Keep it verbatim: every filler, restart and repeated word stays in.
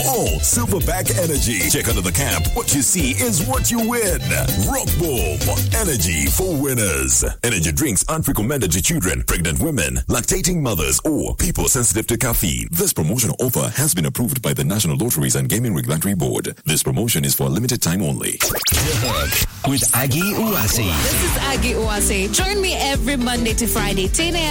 All Silverback Energy. Check under the cap. What you see is what you win. Rock Boom. Energy for winners. Energy drinks aren't recommended to children, pregnant women, lactating mothers, or people sensitive to caffeine. This promotional offer has been approved by the National Lotteries and Gaming Regulatory Board. This promotion is for a limited time only. With Aggie Uwasi. This is Aggie Uwasi. Join me every Monday to Friday, ten a.m.